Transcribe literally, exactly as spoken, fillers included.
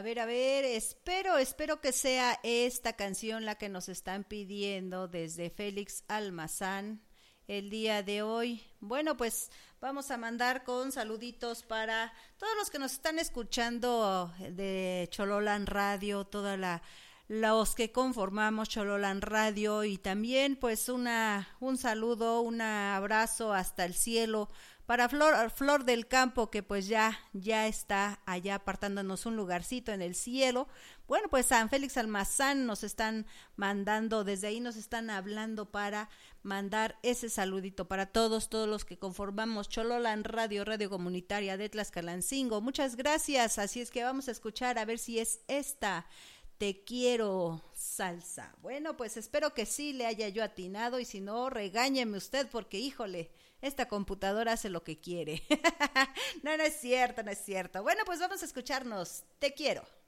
A ver, a ver, espero, espero que sea esta canción la que nos están pidiendo desde Félix Almazán el día de hoy. Bueno, pues vamos a mandar con saluditos para todos los que nos están escuchando de Chololan Radio, toda la los que conformamos Chololan Radio, y también pues una un saludo, un abrazo hasta el cielo para Flor, Flor del Campo, que pues ya, ya está allá apartándonos un lugarcito en el cielo. Bueno, pues San Félix Almazán nos están mandando, desde ahí nos están hablando para mandar ese saludito para todos, todos los que conformamos Chololan Radio, Radio Comunitaria de Tlaxcalancingo. Muchas gracias, así es que vamos a escuchar a ver si es esta Te Quiero Salsa. Bueno, pues espero que sí le haya yo atinado, y si no, regáñeme usted porque, híjole, esta computadora hace lo que quiere. No, no es cierto, no es cierto. Bueno, pues vamos a escucharnos Te Quiero.